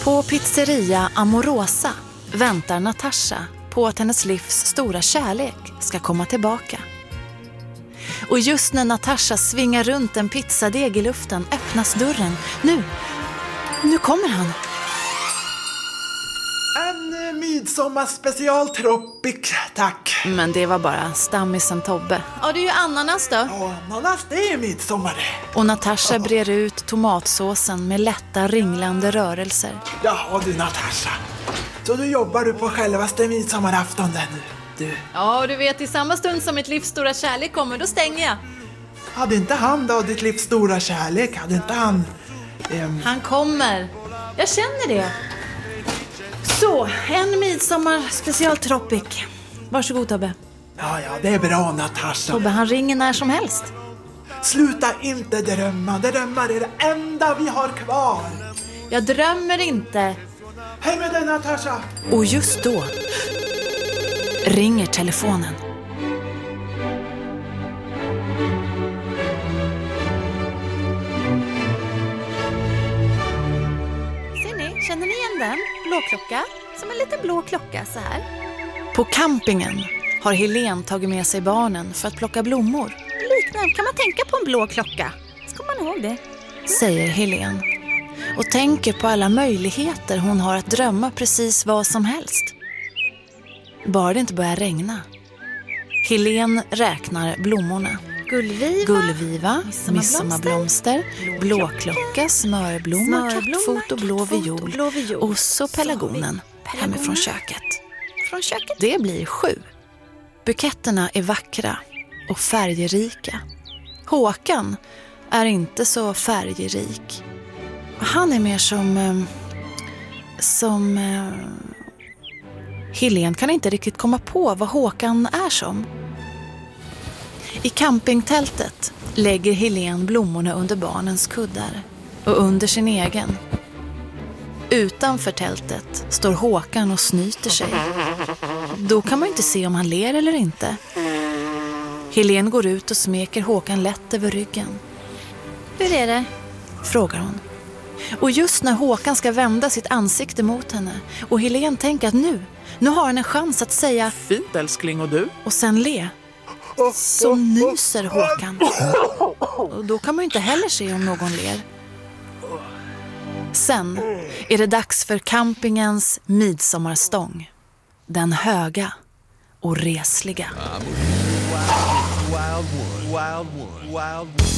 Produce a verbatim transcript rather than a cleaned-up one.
På pizzeria Amorosa väntar Natasha på att hennes livs stora kärlek ska komma tillbaka. Och just när Natasha svingar runt en pizzadeg i luften öppnas dörren. Nu, nu kommer han. En midsommarspecial tropic, tack. Men det var bara stammisen Tobbe. Ja, det är ju ananas då. Ja, ananas, det är midsommar. Och Natasha brer ut tomatsåsen med lätta ringlande rörelser. Ja, du Natasha. Så du jobbar du på självaste midsommarafton där nu, du. Ja, du vet, i samma stund som mitt livs stora kärlek kommer, då stänger jag. Hade inte han då, ditt livs stora kärlek, hade inte han... Ehm... Han kommer. Jag känner det. Så, en midsommar special tropic. Varsågod Tobbe. Ja, ja, det är bra Natasha. Tobbe, han ringer när som helst. Sluta inte drömma, drömmar är det enda vi har kvar. Jag drömmer inte. Hej med dig Natasha. Och just då ringer telefonen. Ser ni, känner ni igen den? Blå klocka, som en liten blå klocka så här. På campingen har Helene tagit med sig barnen för att plocka blommor. Liknande kan man tänka på en blå klocka. Ska man ihåg det? Säger Helene. Och tänker på alla möjligheter hon har att drömma precis vad som helst. Bara det inte börjar regna. Helene räknar blommorna. Gullviva, Gullviva midsommarblomster, blåklocka, smörblommor, kattfot och blå viol, blå viol och så pelargonen hemifrån köket. Från köket. Det blir sju. Buketterna är vackra och färgerika. Håkan är inte så färgrik. Han är mer som... Eh, som... Eh, Helene kan inte riktigt komma på vad Håkan är som. I campingtältet lägger Helene blommorna under barnens kuddar och under sin egen. Utanför tältet står Håkan och snyter sig. Då kan man inte se om han ler eller inte. Helene går ut och smeker Håkan lätt över ryggen. Hur är det? Frågar hon. Och just när Håkan ska vända sitt ansikte mot henne och Helene tänker att nu, nu har han en chans att säga fint älskling och du. Och sen le. Så nyser Håkan. Och då kan man ju inte heller se om någon ler. Sen är det dags för campingens midsommarstång. Den höga och resliga.